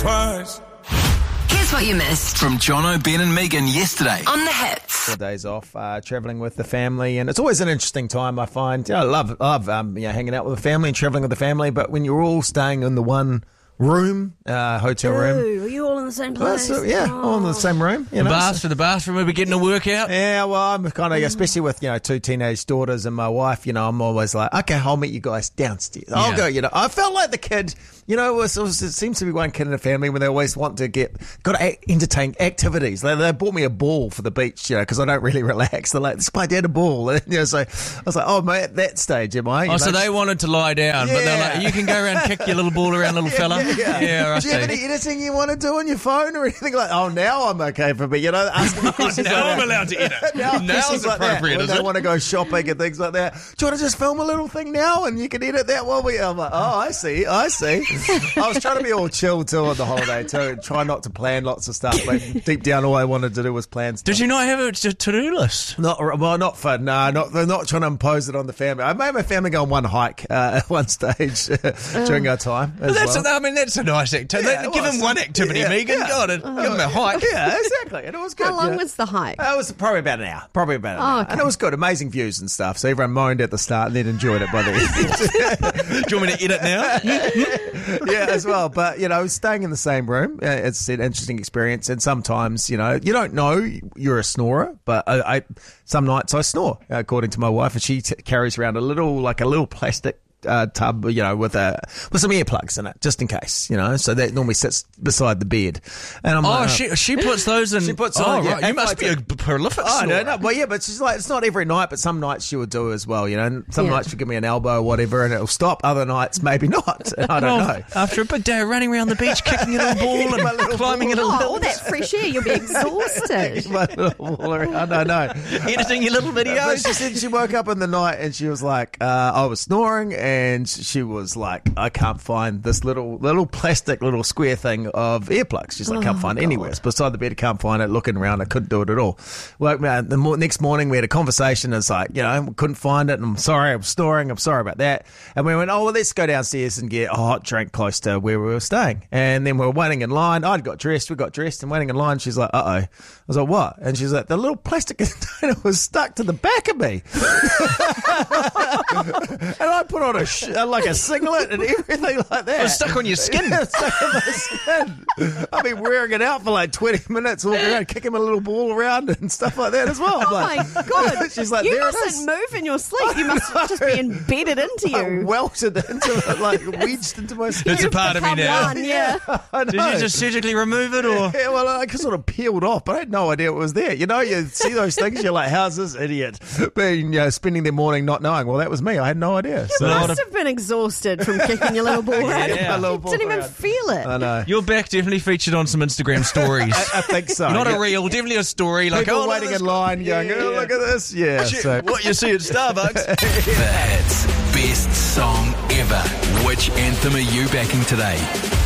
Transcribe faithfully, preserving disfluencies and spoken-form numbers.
twice. Here's what you missed From Jono, Ben and Megan yesterday. on the hits. Four days off, uh, travelling with the family, and it's always an interesting time. I find, you know, I love, love, um, you know, hanging out with the family and travelling with the family. But when you're all staying in the one room, uh, hotel room, Ooh, are you all in the same well, place? so, yeah, all in the same room. You The know, bath so- for the bathroom, we'll be getting a workout. yeah, well, I'm kind of, especially with, you know, two teenage daughters and my wife, you know, I'm always like, okay, I'll meet you guys downstairs. I'll Yeah. go, you know. I felt like the kid, you know, it, was, it, was, it seems to be one kid in a family when they always want to get, got to act, entertain activities. They, they bought me a ball for the beach, you know, because I don't really relax. They're like, this is my dad a ball. And, you know, so I was like, oh, mate, at that stage, am I? You Oh, know, so they wanted to lie down, but they're Yeah. like, you can go around and kick your little ball around, little fella. Yeah, yeah. I Do you have see. any editing you want to do on your phone or anything like that? Oh, now I'm okay for me. You know, asking me questions Now like I'm that. allowed to edit. Now, Now's questions like that, appropriate, when is they it? want to go shopping and things like that. Do you want to just film a little thing now and you can edit that while we... I'm like, oh, I see, I see. I was trying to be all chill too on the holiday too. Try not to plan lots of stuff. But deep down, all I wanted to do was plan stuff. Did you not have a to- to-do list? Not well, not for no, not they're not trying to impose it on the family. I made my family go on one hike uh, at one stage during our time. As But that's well. a, I mean, that's a nice activity. Yeah, it give was. him one activity, Yeah, Megan. yeah. God, and give him a hike. Yeah, exactly. And it was good. How long yeah. was the hike? Uh, It was probably about an hour. Probably about an Oh, hour. okay. And it was good. Amazing views and stuff. So everyone moaned at the start and then enjoyed it by the end. Do you want me to edit now? Yeah, as well. But, you know, staying in the same room, uh, it's an interesting experience. And sometimes, you know, you don't know you're a snorer, but I, I some nights I snore, according to my wife. And she t- carries around a little, like a little plastic Uh, tub, you know, with a with some earplugs in it, just in case, you know. So that normally sits beside the bed. And I'm Oh, like, she she puts those in. She puts oh, on, yeah, right. You and must like be a a- prolific Oh, no, snorer. no. Well, yeah, but she's like, it's not every night, but some nights she would do as well, you know. And some Yeah. nights she'll give me an elbow or whatever, and it'll stop. Other nights, maybe not. I don't Well, know. after a big day of running around the beach, kicking a little ball My and little climbing a ball. little Oh, hill, all that fresh air, you'll be exhausted. My little wall around. I don't know. editing your little But videos. she said she woke up in the night and she was like, uh, I was snoring, and she was like, I can't find this little little plastic little square thing of earplugs. She's like, can't find it anywhere. It's beside the bed. I can't find it. Looking around, I couldn't do it at all. Woke me up. The mo- next morning, we had a conversation. It's like, you know, couldn't find it. And I'm sorry, I'm snoring. I'm sorry about that. And we went, oh, well, let's go downstairs and get a hot drink close to where we were staying. And then we were waiting in line. I'd got dressed. We got dressed and waiting in line. She's like, uh oh. I was like, what? And she's like, the little plastic container was stuck to the back of me. And I put on a sh- like a singlet and everything like that. It was stuck on your skin. Yeah, it's stuck on my skin. I've been wearing it out for like twenty minutes, walking around, kicking my little ball around and stuff like that as well. I'm Oh like, my God. She's like, you there it mustn't is. move in your sleep. You must just be embedded into I you. welted into it, like wedged into my skin. It's a part of me Become now. one, yeah. I Did know. you just surgically remove it, or Yeah, well, I just sort of peeled off, but I had no idea it was there. You know, you see those things, you're like, how's this idiot been, you know, spending their morning not knowing? Well, that was me. I had no idea. You So, must have been exhausted from kicking your little ball around. Yeah. My little You ball didn't even around. feel it. I know. your back definitely featured on some Instagram stories? I think so. Not yeah. a reel, definitely a story. Like, People oh, look at waiting this in line going, guy. oh, look at this. Yeah. Shit, So. what you see at Starbucks. The hits. Best song ever. Which anthem are you backing today?